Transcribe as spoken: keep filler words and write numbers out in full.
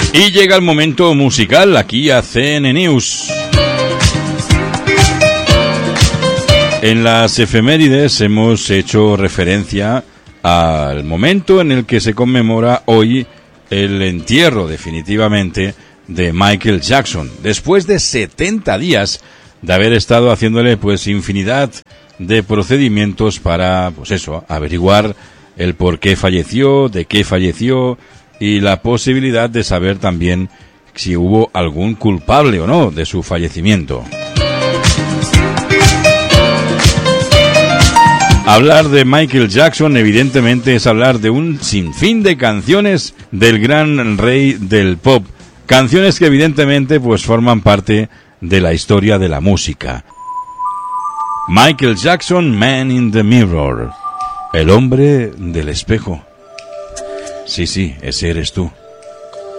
Y llega el momento musical aquí a C N News. En las efemérides hemos hecho referencia al momento en el que se conmemora hoy el entierro definitivamente de Michael Jackson, después de setenta días de haber estado haciéndole pues infinidad de procedimientos para, pues eso, averiguar el por qué falleció, de qué falleció y la posibilidad de saber también si hubo algún culpable o no de su fallecimiento. Hablar de Michael Jackson evidentemente es hablar de un sinfín de canciones del gran rey del pop, canciones que evidentemente pues forman parte de la historia de la música. Michael Jackson, Man in the Mirror, el hombre del espejo. Sí, sí, ese eres tú.